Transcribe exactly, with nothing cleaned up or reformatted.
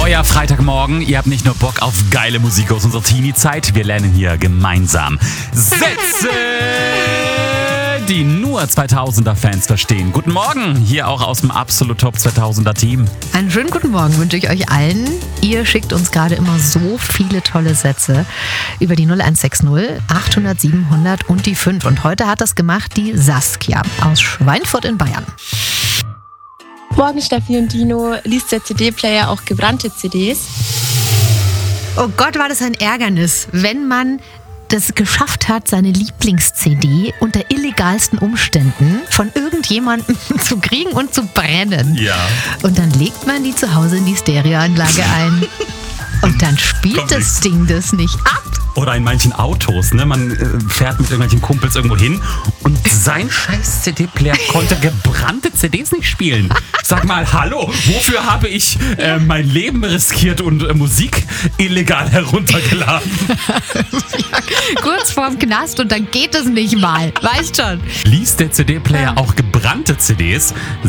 euer Freitagmorgen. Ihr habt nicht nur Bock auf geile Musik aus unserer Teenie-Zeit, wir lernen hier gemeinsam Sätze, die nur zweitausender-Fans verstehen. Guten Morgen, hier auch aus dem Absolut Top zweitausender-Team. Einen schönen guten Morgen wünsche ich euch allen. Ihr schickt uns gerade immer so viele tolle Sätze über die null eins sechs null, achthundert, siebenhundert und die fünf. Und heute hat das gemacht die Saskia aus Schweinfurt in Bayern. Morgen, Steffi und Dino. Liest der C D-Player auch gebrannte C Ds? Oh Gott, war das ein Ärgernis, wenn man das geschafft hat, seine Lieblings-C D unter illegalsten Umständen von irgendjemandem zu kriegen und zu brennen. Ja. Und dann legt man die zu Hause in die Stereoanlage ein. Und dann spielt Kommt das nichts. Ding das nicht ab. Oder in manchen Autos, ne? Man äh, fährt mit irgendwelchen Kumpels irgendwo hin und sein scheiß C D-Player konnte gebrannte C Ds nicht spielen. Sag mal, hallo, wofür habe ich äh, mein Leben riskiert und äh, Musik illegal heruntergeladen? Ja, kurz vorm Knast und dann geht es nicht mal. Weißt schon. Liest der C D-Player auch gebrannte C Ds?